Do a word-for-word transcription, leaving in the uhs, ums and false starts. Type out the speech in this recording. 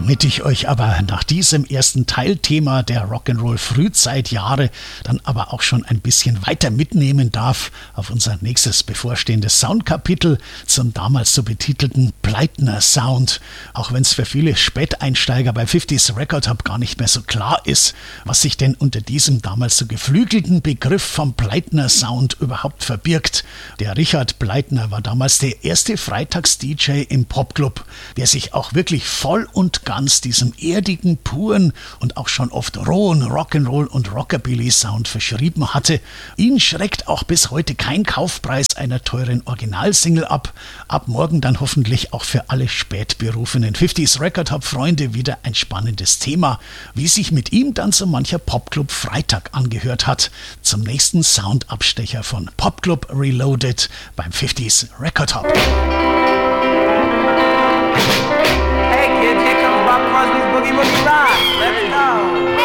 Damit ich euch aber nach diesem ersten Teilthema der Rock'n'Roll-Frühzeitjahre dann aber auch schon ein bisschen weiter mitnehmen darf auf unser nächstes bevorstehendes Soundkapitel zum damals so betitelten Pleitner Sound. Auch wenn es für viele Späteinsteiger bei fünfziger Record Hub gar nicht mehr so klar ist, was sich denn unter diesem damals so geflügelten Begriff vom Pleitner Sound überhaupt verbirgt. Der Richard Pleitner war damals der erste Freitags-D J im Popclub, der sich auch wirklich voll und ganz diesem erdigen, puren und auch schon oft rohen Rock'n'Roll und Rockabilly-Sound verschrieben hatte. Ihn schreckt auch bis heute kein Kaufpreis einer teuren Originalsingle ab. Ab morgen dann hoffentlich auch für alle spätberufenen fünfziger Record Hub-Freunde wieder ein spannendes Thema, wie sich mit ihm dann so mancher Popclub Freitag angehört hat. Zum nächsten Soundabstecher von Popclub Reloaded beim fünfziger Record Hub.